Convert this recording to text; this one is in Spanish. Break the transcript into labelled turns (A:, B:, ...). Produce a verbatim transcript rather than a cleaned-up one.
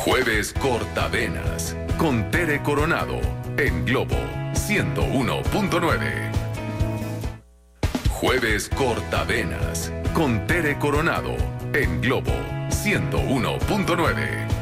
A: Jueves Cortavenas con Tere Coronado en Globo ciento uno punto nueve. Jueves Cortavenas con Tere Coronado en Globo ciento uno punto nueve.